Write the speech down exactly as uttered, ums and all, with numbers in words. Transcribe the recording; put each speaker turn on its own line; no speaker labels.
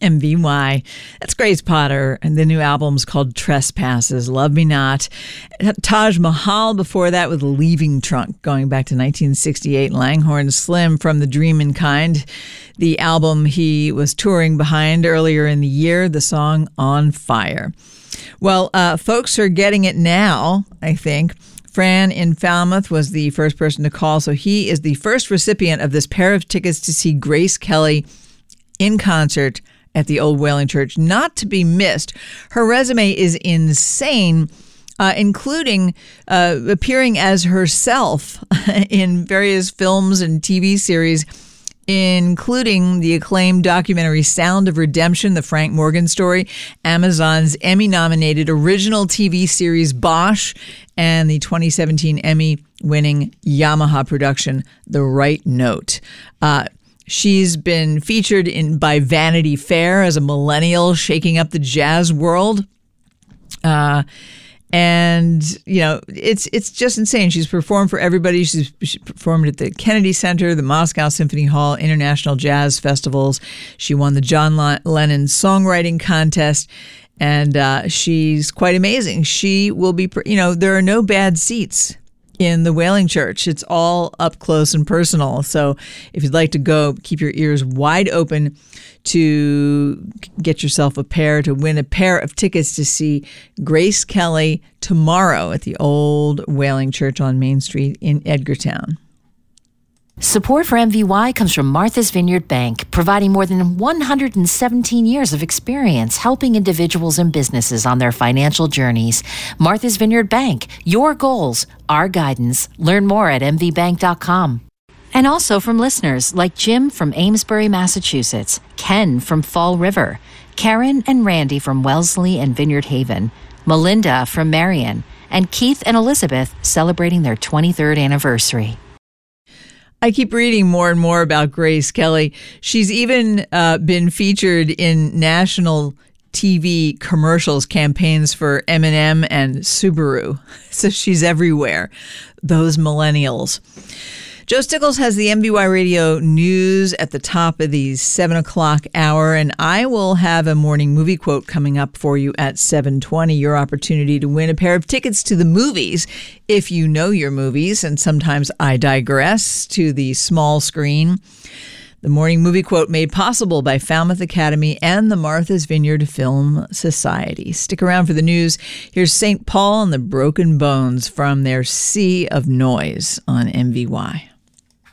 M V Y. That's Grace Potter, and the new album's called Trespasses, Love Me Not. Taj Mahal before that with Leaving Trunk, going back to nineteen sixty-eight. Langhorne Slim from The Dream and Kind, the album he was touring behind earlier in the year, the song On Fire. Well, uh, folks are getting it now, I think. Fran in Falmouth was the first person to call, so he is the first recipient of this pair of tickets to see Grace Kelly in concert at the Old Whaling Church, not to be missed. Her resume is insane, uh, including uh, appearing as herself in various films and T V series, including the acclaimed documentary Sound of Redemption, the Frank Morgan story, Amazon's Emmy-nominated original T V series Bosch, and the twenty seventeen Emmy-winning Yamaha production, The Right Note. Uh, She's been featured in by Vanity Fair as a millennial shaking up the jazz world. Uh, and, you know, it's it's just insane. She's performed for everybody. She's she performed at the Kennedy Center, the Moscow Symphony Hall, international jazz festivals. She won the John Lennon Songwriting Contest. And uh, she's quite amazing. She will be, you know, there are no bad seats in the Whaling Church. It's all up close and personal. So if you'd like to go, keep your ears wide open to get yourself a pair, to win a pair of tickets to see Grace Kelly tomorrow at the Old Whaling Church on Main Street in Edgartown.
Support for M V Y comes from Martha's Vineyard Bank, providing more than one hundred seventeen years of experience helping individuals and businesses on their financial journeys. Martha's Vineyard Bank, your goals, our guidance. Learn more at m v bank dot com. And also from listeners like Jim from Amesbury, Massachusetts, Ken from Fall River, Karen and Randy from Wellesley and Vineyard Haven, Melinda from Marion, and Keith and Elizabeth celebrating their twenty-third anniversary.
I keep reading more and more about Grace Kelly. She's even uh, been featured in national T V commercials, campaigns for M and M and Subaru. So she's everywhere. Those millennials. Joe Stickles has the M V Y Radio News at the top of the seven o'clock hour, and I will have a morning movie quote coming up for you at seven twenty. Your opportunity to win a pair of tickets to the movies if you know your movies, and sometimes I digress to the small screen. The morning movie quote made possible by Falmouth Academy and the Martha's Vineyard Film Society. Stick around for the news. Here's Saint Paul and the Broken Bones from their Sea of Noise on M V Y.